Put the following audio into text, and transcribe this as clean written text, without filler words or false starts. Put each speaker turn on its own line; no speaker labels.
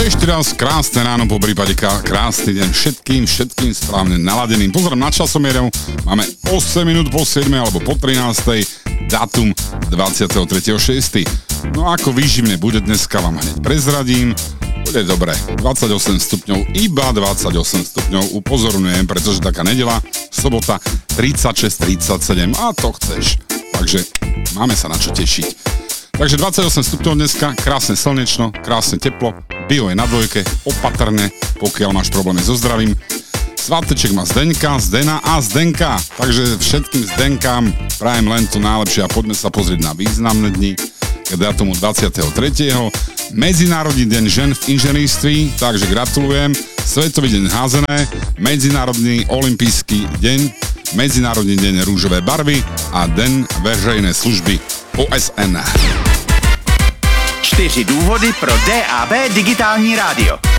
Ešte raz krásne ráno, po prípade krásny deň všetkým správne naladeným. Pozriem na časomieru, máme 8 minút po 7 alebo po 13. Datum 23.6. No ako výživne bude dneska, vám hneď prezradím. Bude dobre, 28 stupňov, iba 28 stupňov, upozorňujem, pretože taká nedela, sobota 36-37 a to chceš. Takže máme sa na čo tešiť. Takže 28 stupňov dneska, krásne slnečno, krásne teplo, bio je na dvojke, opatrne, pokiaľ máš problémy so zdravím. Sváteček má Zdena a Zdenka, takže všetkým Zdenkám prajem len to najlepšie a poďme sa pozrieť na významné dni. K datumu 23. Medzinárodný deň žen v inžinierství, takže gratulujem. Svetový deň házené, Medzinárodný olympijský deň, Medzinárodný deň rúžové barvy a Den veřejné služby OSN.
4 důvody pro DAB digitální rádio.